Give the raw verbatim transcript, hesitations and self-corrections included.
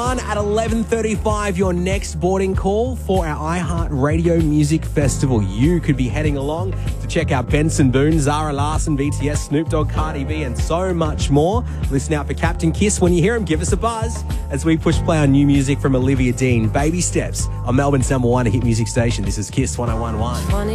At eleven thirty-five, your next boarding call for our iHeart Radio Music Festival. You could be heading along to check out Benson Boone, Zara Larson, B T S, Snoop Dogg, Cardi B, and so much more. Listen out for Captain Kiss. When you hear him, give us a buzz as we push play on new music from Olivia Dean. Baby Steps on Melbourne's number one hit music station. This is Kiss one oh one point one.